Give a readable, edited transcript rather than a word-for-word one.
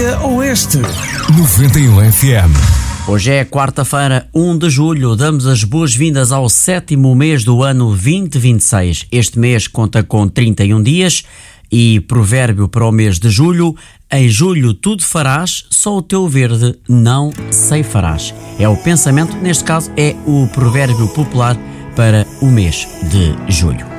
Vitória Oeste. 91 FM. Hoje é quarta-feira, 1 de julho. Damos as boas-vindas ao 7º mês do ano 2026. Este mês conta com 31 dias e provérbio para o mês de julho: em julho tudo farás, só o teu verde não ceifarás. É o pensamento, neste caso é o provérbio popular para o mês de julho.